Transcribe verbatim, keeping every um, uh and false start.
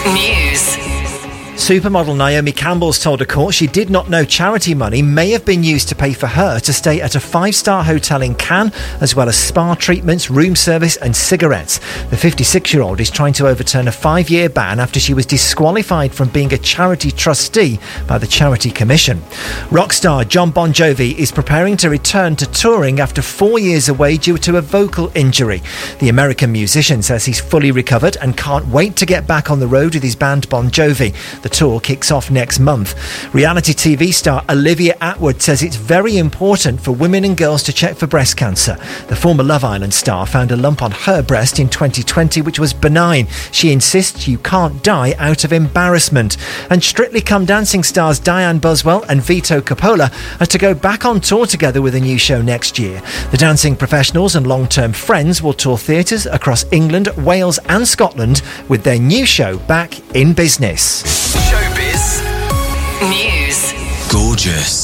News. Supermodel Naomi Campbell's told a court she did not know charity money may have been used to pay for her to stay at a five-star hotel in Cannes, as well as spa treatments, room service and cigarettes. The fifty-six-year-old is trying to overturn a five-year ban after she was disqualified from being a charity trustee by the Charity Commission. Rock star Jon Bon Jovi is preparing to return to touring after four years away due to a vocal injury. The American musician says he's fully recovered and can't wait to get back on the road with his band Bon Jovi. The tour kicks off next month. Reality T V star Olivia Attwood says it's very important for women and girls to check for breast cancer. The former Love Island star found a lump on her breast in twenty twenty which was benign. She insists you can't die out of embarrassment. And Strictly Come Dancing stars Diane Buswell and Vito Coppola are to go back on tour together with a new show next year. The dancing professionals and long-term friends will tour theatres across England, Wales and Scotland with their new show back in business. Showbiz News. Gorgeous.